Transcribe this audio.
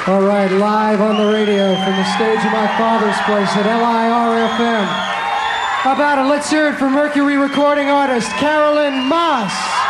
All right, live on the radio from the stage of my father's place at LIR-FM. How about it? Let's hear it for Mercury recording artist Carolyn Moss.